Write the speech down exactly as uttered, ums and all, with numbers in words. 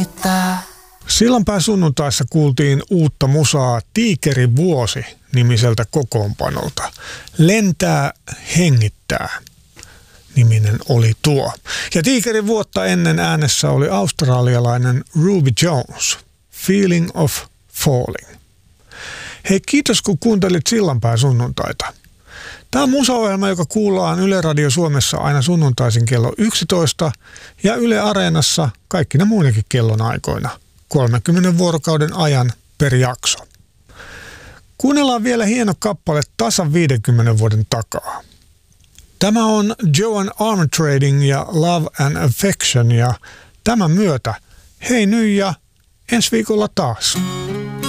jännittää. Sillanpään sunnuntaissa kuultiin uutta musaa Tiikerin vuosi -nimiseltä kokoonpanolta. Lentää, hengittää -niminen oli tuo. Ja Tiikerin vuotta ennen äänessä oli australialainen Ruby Jones, Feeling of Falling. Hei, kiitos kun kuuntelit Sillanpään sunnuntaita. Tämä on musaohjelma, joka kuullaan Yle Radio Suomessa aina sunnuntaisin kello yksitoista ja Yle Areenassa kaikkina muinakin kellonaikoina, kolmenkymmenen vuorokauden ajan per jakso. Kuunnellaan vielä hieno kappale tasan viidenkymmenen vuoden takaa. Tämä on Joan Armatrading ja Love and Affection ja tämän myötä hei nyt ja ensi viikolla taas.